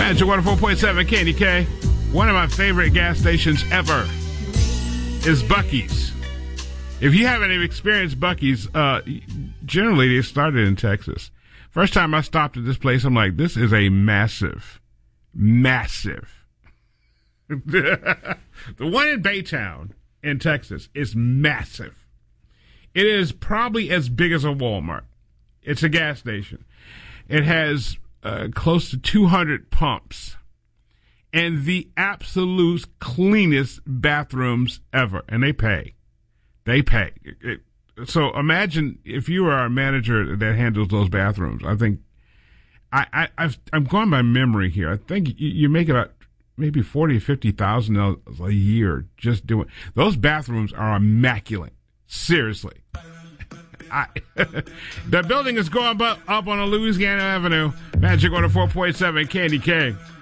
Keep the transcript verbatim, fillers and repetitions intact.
Magic one oh four point seven Candy K. One of my favorite gas stations ever is Buc-ee's. If you haven't experienced Buc-ee's, uh, generally they started in Texas. First time I stopped at this place, I'm like, this is a massive, massive. The one in Baytown in Texas is massive. It is probably as big as a Walmart. It's a gas station. It has uh, close to two hundred pumps and the absolute cleanest bathrooms ever. And they pay. They pay. It, it, so imagine if you are a manager that handles those bathrooms. I think I, I, I've, I'm going by memory here. I think you, you make about maybe forty or fifty thousand dollars a year just doing those bathrooms are immaculate. Seriously. I, the building is going up on a Louisiana Avenue. Magic one oh four point seven Candy K.